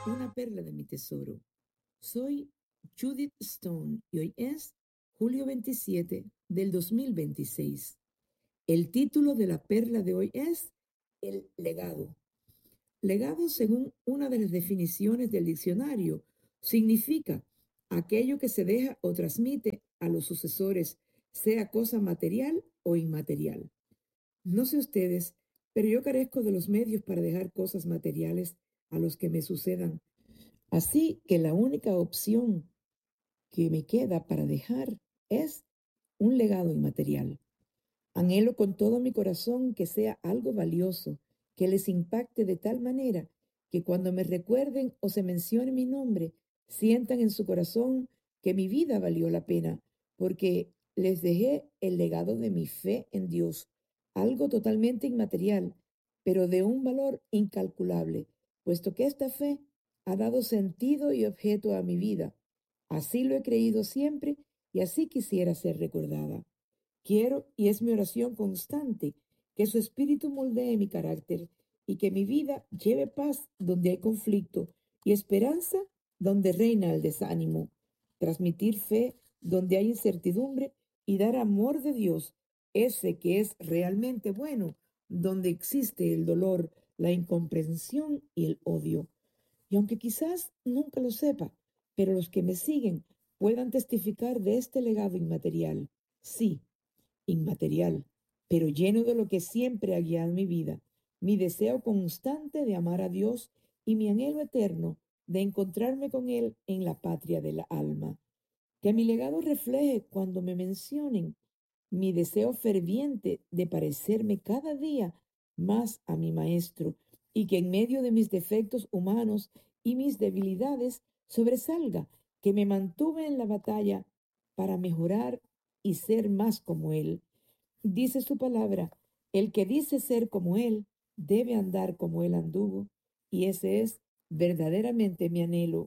una perla de mi tesoro. Soy Judith Stone y hoy es julio 27 del 2026. El título de la perla de hoy es El legado. Legado, según una de las definiciones del diccionario, significa aquello que se deja o transmite a los sucesores, sea cosa material o inmaterial. No sé ustedes, pero yo carezco de los medios para dejar cosas materiales a los que me sucedan. Así que la única opción que me queda para dejar es un legado inmaterial. Anhelo con todo mi corazón que sea algo valioso, que les impacte de tal manera que cuando me recuerden o se mencione mi nombre, sientan en su corazón que mi vida valió la pena, porque les dejé el legado de mi fe en Dios, algo totalmente inmaterial, pero de un valor incalculable, puesto que esta fe ha dado sentido y objeto a mi vida. Así lo he creído siempre y así quisiera ser recordada. Quiero, y es mi oración constante, que su espíritu moldee mi carácter y que mi vida lleve paz donde hay conflicto y esperanza donde reina el desánimo, transmitir fe donde hay incertidumbre y dar amor de Dios, ese que es realmente bueno, donde existe el dolor, la incomprensión y el odio. Y aunque quizás nunca lo sepa, pero los que me siguen puedan testificar de este legado inmaterial. Sí, inmaterial, pero lleno de lo que siempre ha guiado mi vida, mi deseo constante de amar a Dios y mi anhelo eterno de encontrarme con Él en la patria de la alma. Que mi legado refleje cuando me mencionen mi deseo ferviente de parecerme cada día más a mi Maestro y que en medio de mis defectos humanos y mis debilidades sobresalga que me mantuve en la batalla para mejorar y ser más como Él. Dice su palabra, el que dice ser como Él debe andar como Él anduvo, y ese es verdaderamente mi anhelo.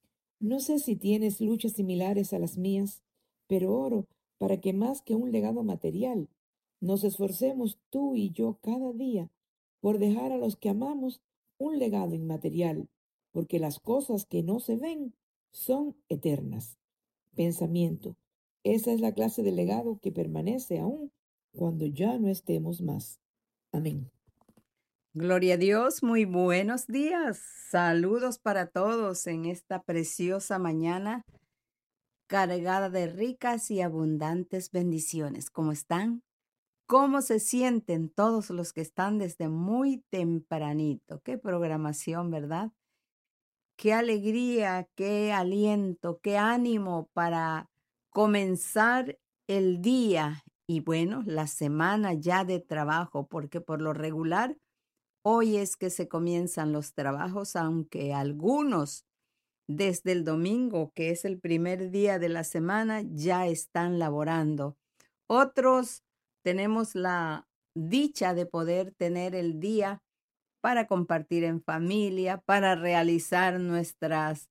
No sé si tienes luchas similares a las mías, pero oro para que más que un legado material, nos esforcemos tú y yo cada día por dejar a los que amamos un legado inmaterial, porque las cosas que no se ven son eternas. Pensamiento. Esa es la clase de legado que permanece aún cuando ya no estemos más. Amén. Gloria a Dios, muy buenos días. Saludos para todos en esta preciosa mañana cargada de ricas y abundantes bendiciones. ¿Cómo están? ¿Cómo se sienten todos los que están desde muy tempranito? Qué programación, ¿verdad? Qué alegría, qué aliento, qué ánimo para comenzar el día y bueno, la semana ya de trabajo, porque por lo regular hoy es que se comienzan los trabajos, aunque algunos desde el domingo, que es el primer día de la semana, ya están laborando. Otros tenemos la dicha de poder tener el día para compartir en familia, para realizar nuestras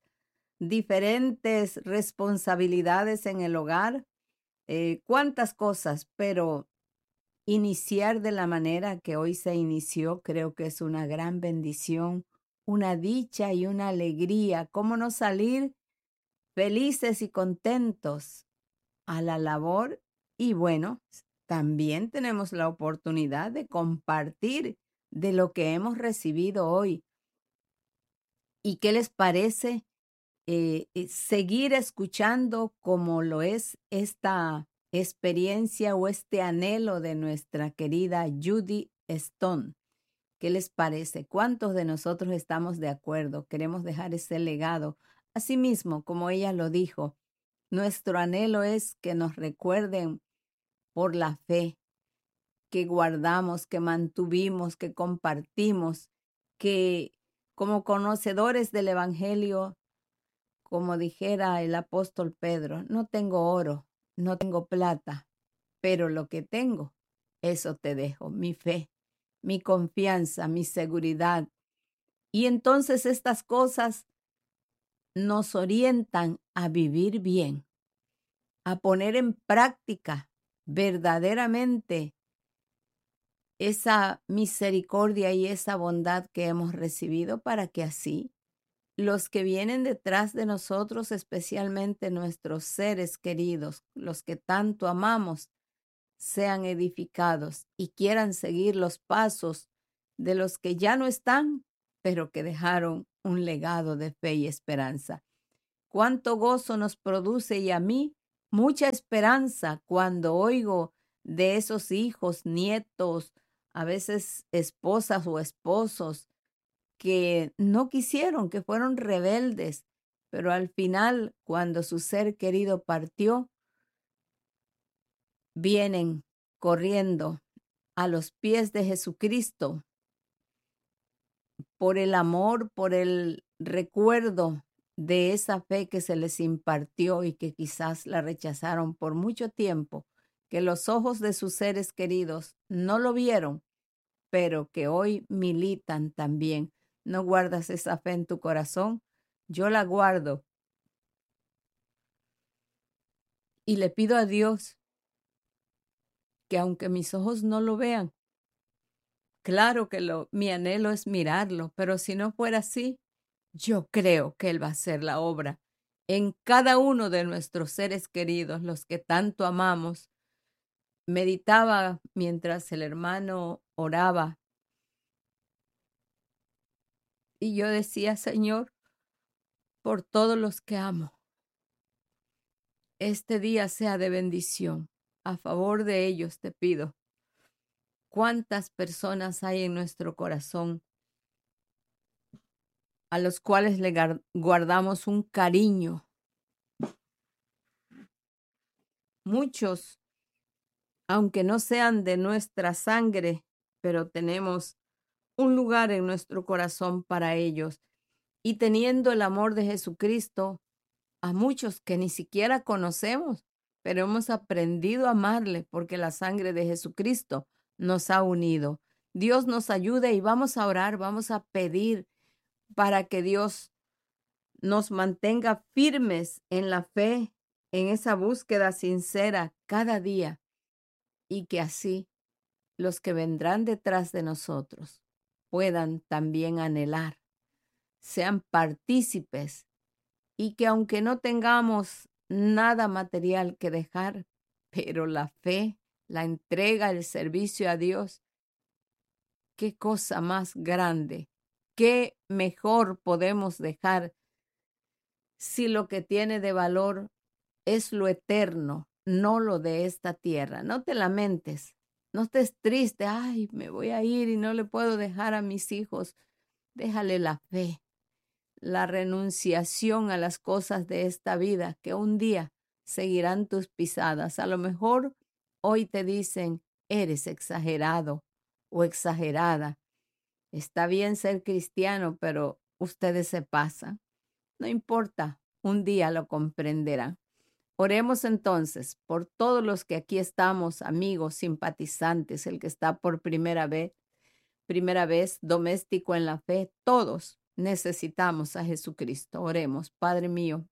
diferentes responsabilidades en el hogar. Cuántas cosas, pero iniciar de la manera que hoy se inició, creo que es una gran bendición, una dicha y una alegría. ¿Cómo no salir felices y contentos a la labor? Y bueno, también tenemos la oportunidad de compartir de lo que hemos recibido hoy. ¿Y qué les parece seguir escuchando como lo es esta experiencia o este anhelo de nuestra querida Judy Stone? ¿Qué les parece? ¿Cuántos de nosotros estamos de acuerdo? Queremos dejar ese legado. Asimismo, como ella lo dijo, nuestro anhelo es que nos recuerden por la fe que guardamos, que mantuvimos, que compartimos, que como conocedores del Evangelio, como dijera el apóstol Pedro, no tengo oro, no tengo plata, pero lo que tengo, eso te dejo, mi fe, mi confianza, mi seguridad. Y entonces estas cosas nos orientan a vivir bien, a poner en práctica verdaderamente esa misericordia y esa bondad que hemos recibido para que así los que vienen detrás de nosotros, especialmente nuestros seres queridos, los que tanto amamos, sean edificados y quieran seguir los pasos de los que ya no están, pero que dejaron un legado de fe y esperanza. Cuánto gozo nos produce y a mí mucha esperanza cuando oigo de esos hijos, nietos, a veces esposas o esposos que no quisieron, que fueron rebeldes, pero al final, cuando su ser querido partió, vienen corriendo a los pies de Jesucristo por el amor, por el recuerdo de esa fe que se les impartió y que quizás la rechazaron por mucho tiempo, que los ojos de sus seres queridos no lo vieron, pero que hoy militan también. ¿No guardas esa fe en tu corazón? Yo la guardo y le pido a Dios que aunque mis ojos no lo vean, claro que mi anhelo es mirarlo, pero si no fuera así, yo creo que Él va a hacer la obra en cada uno de nuestros seres queridos, los que tanto amamos. Meditaba mientras el hermano oraba y yo decía, Señor, por todos los que amo, este día sea de bendición. A favor de ellos te pido. ¿Cuántas personas hay en nuestro corazón a los cuales le guardamos un cariño? Muchos, aunque no sean de nuestra sangre, pero tenemos un lugar en nuestro corazón para ellos. Y teniendo el amor de Jesucristo, a muchos que ni siquiera conocemos, pero hemos aprendido a amarle porque la sangre de Jesucristo nos ha unido. Dios nos ayude y vamos a orar, vamos a pedir para que Dios nos mantenga firmes en la fe, en esa búsqueda sincera cada día, y que así los que vendrán detrás de nosotros puedan también anhelar, sean partícipes, y que aunque no tengamos nada material que dejar, pero la fe, la entrega, el servicio a Dios, qué cosa más grande, qué mejor podemos dejar si lo que tiene de valor es lo eterno, no lo de esta tierra. No te lamentes, no estés triste, ay, me voy a ir y no le puedo dejar a mis hijos. Déjale la fe, la renunciación a las cosas de esta vida que un día seguirán tus pisadas. A lo mejor hoy te dicen, eres exagerado o exagerada. Está bien ser cristiano, pero ustedes se pasan. No importa, un día lo comprenderán. Oremos entonces por todos los que aquí estamos, amigos, simpatizantes, el que está por primera vez, doméstico en la fe, todos necesitamos a Jesucristo. Oremos, Padre mío,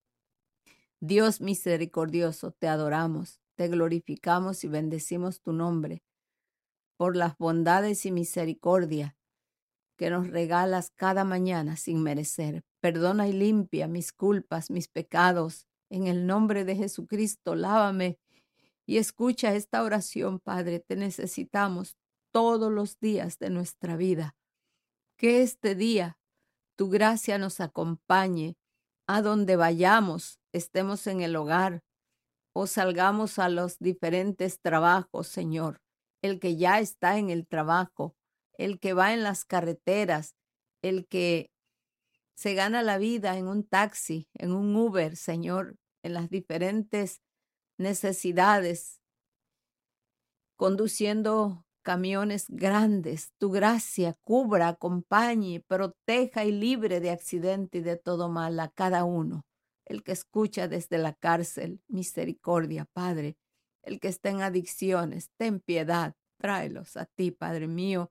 Dios misericordioso, te adoramos, te glorificamos y bendecimos tu nombre por las bondades y misericordia que nos regalas cada mañana sin merecer. Perdona y limpia mis culpas, mis pecados. En el nombre de Jesucristo, lávame y escucha esta oración, Padre. Te necesitamos todos los días de nuestra vida. Que este día tu gracia nos acompañe a donde vayamos, estemos en el hogar o salgamos a los diferentes trabajos, Señor. El que ya está en el trabajo, el que va en las carreteras, el que se gana la vida en un taxi, en un Uber, Señor, en las diferentes necesidades, conduciendo camiones grandes. Tu gracia cubra, acompañe, proteja y libre de accidente y de todo mal a cada uno. El que escucha desde la cárcel, misericordia, Padre. El que está en adicciones, ten piedad, tráelos a ti, Padre mío.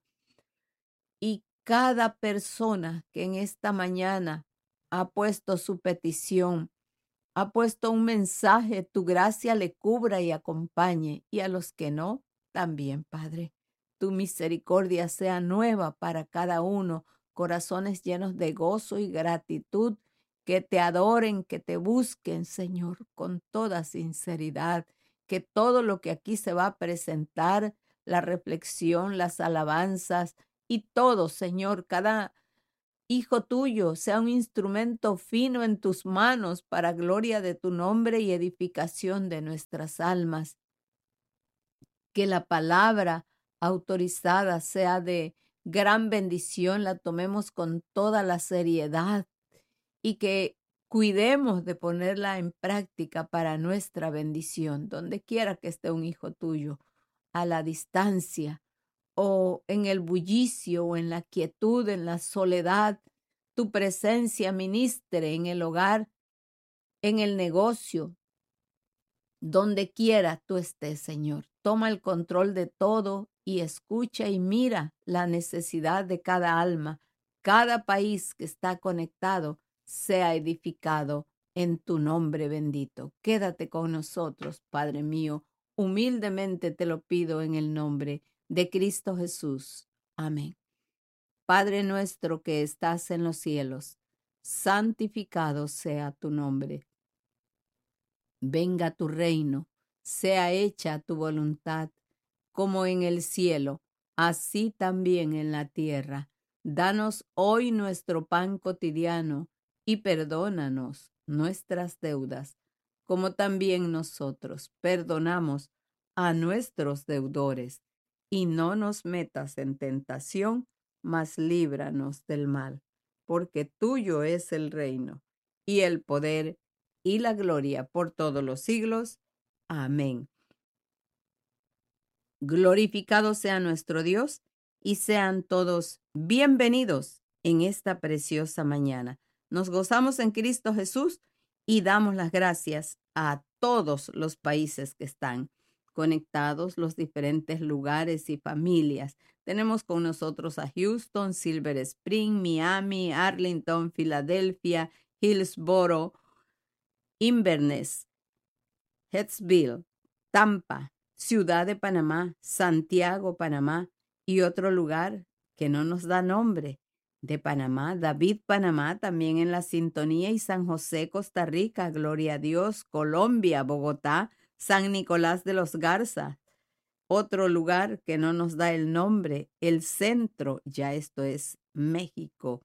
Y cada persona que en esta mañana ha puesto su petición, ha puesto un mensaje, tu gracia le cubra y acompañe. Y a los que no, también, Padre. Tu misericordia sea nueva para cada uno. corazones llenos de gozo y gratitud, que te adoren, que te busquen, Señor, con toda sinceridad, que todo lo que aquí se va a presentar, la reflexión, las alabanzas y todo, Señor, cada hijo tuyo sea un instrumento fino en tus manos para gloria de tu nombre y edificación de nuestras almas. Que la palabra autorizada sea de gran bendición, la tomemos con toda la seriedad y que cuidemos de ponerla en práctica para nuestra bendición, donde quiera que esté un hijo tuyo, a la distancia o en el bullicio o en la quietud, en la soledad, tu presencia ministre en el hogar, en el negocio, donde quiera tú estés, Señor. Toma el control de todo y escucha y mira la necesidad de cada alma. Cada país que está conectado sea edificado en tu nombre bendito. Quédate con nosotros, Padre mío. Humildemente te lo pido en el nombre de Cristo Jesús. Amén. Padre nuestro que estás en los cielos, santificado sea tu nombre. Venga tu reino, sea hecha tu voluntad, como en el cielo, así también en la tierra. Danos hoy nuestro pan cotidiano y perdónanos nuestras deudas, como también nosotros perdonamos a nuestros deudores. Y no nos metas en tentación, mas líbranos del mal, porque tuyo es el reino y el poder y la gloria por todos los siglos. Amén. Glorificado sea nuestro Dios y sean todos bienvenidos en esta preciosa mañana. Nos gozamos en Cristo Jesús y damos las gracias a todos los países que están conectados, los diferentes lugares y familias. Tenemos con nosotros a Houston, Silver Spring, Miami, Arlington, Filadelfia, Hillsboro, Inverness, Headsville, Tampa, Ciudad de Panamá, Santiago, Panamá y otro lugar que no nos da nombre de Panamá, David, Panamá, también en la sintonía, y San José, Costa Rica, gloria a Dios, Colombia, Bogotá, San Nicolás de los Garza, otro lugar que no nos da el nombre, el centro, ya esto es México,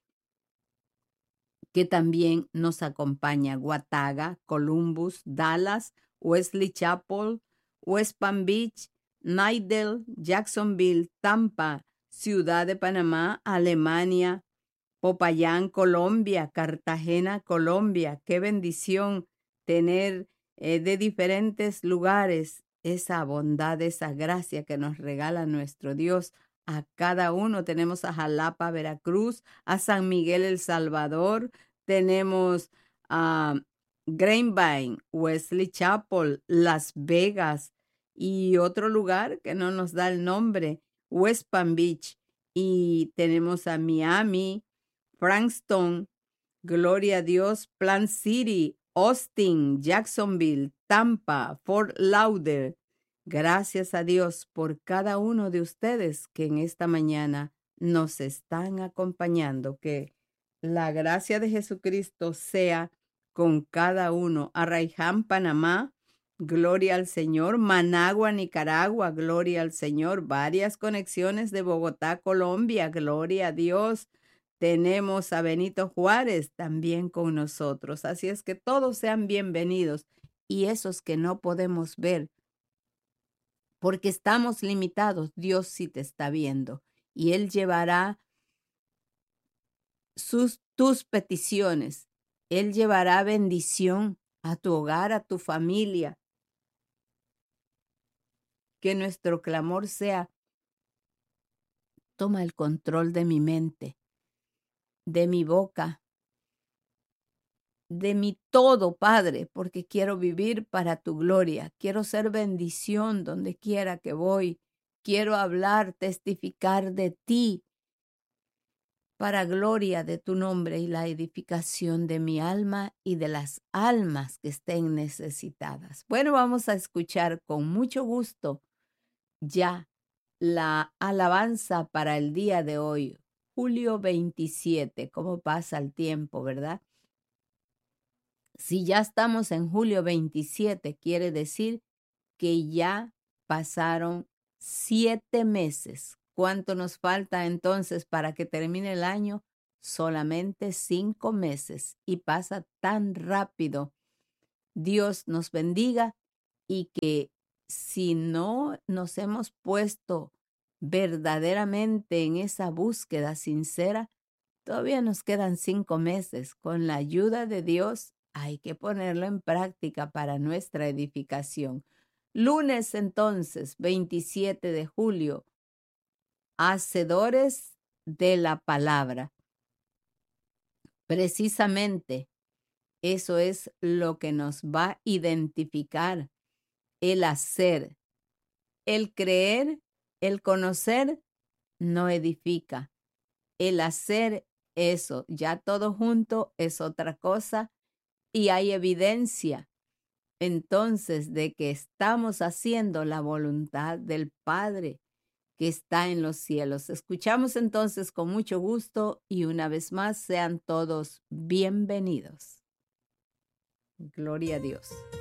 que también nos acompaña, Guataga, Columbus, Dallas, Wesley Chapel, West Palm Beach, Nidell, Jacksonville, Tampa, Ciudad de Panamá, Alemania, Popayán, Colombia, Cartagena, Colombia. Qué bendición tener de diferentes lugares esa bondad, esa gracia que nos regala nuestro Dios. A cada uno tenemos a Jalapa, Veracruz, a San Miguel, El Salvador, tenemos a Grapevine, Wesley Chapel, Las Vegas y otro lugar que no nos da el nombre, West Palm Beach, y tenemos a Miami, Frankston, gloria a Dios, Plant City, Austin, Jacksonville, Tampa, Fort Lauderdale. Gracias a Dios por cada uno de ustedes que en esta mañana nos están acompañando. Que la gracia de Jesucristo sea con cada uno. Arraiján, Panamá, gloria al Señor. Managua, Nicaragua, gloria al Señor. Varias conexiones de Bogotá, Colombia, gloria a Dios. Tenemos a Benito Juárez también con nosotros. Así es que todos sean bienvenidos. Y esos que no podemos ver, porque estamos limitados, Dios sí te está viendo. Y Él llevará tus peticiones. Él llevará bendición a tu hogar, a tu familia. Que nuestro clamor sea: toma el control de mi mente, de mi boca, de mi todo, Padre, porque quiero vivir para tu gloria. Quiero ser bendición donde quiera que voy. Quiero hablar, testificar de ti para gloria de tu nombre y la edificación de mi alma y de las almas que estén necesitadas. Bueno, vamos a escuchar con mucho gusto ya la alabanza para el día de hoy. julio 27. ¿Cómo pasa el tiempo, verdad? Si ya estamos en julio 27, quiere decir que ya pasaron 7 meses. ¿Cuánto nos falta entonces para que termine el año? Solamente 5 meses. Y pasa tan rápido. Dios nos bendiga y que si no nos hemos puesto verdaderamente en esa búsqueda sincera, todavía nos quedan 5 meses. Con la ayuda de Dios hay que ponerlo en práctica para nuestra edificación. Lunes entonces, 27 de julio, hacedores de la palabra. Precisamente eso es lo que nos va a identificar, el hacer, el creer, el conocer no edifica. El hacer eso, ya todo junto es otra cosa y hay evidencia entonces de que estamos haciendo la voluntad del Padre que está en los cielos. Escuchamos entonces con mucho gusto y una vez más sean todos bienvenidos. Gloria a Dios.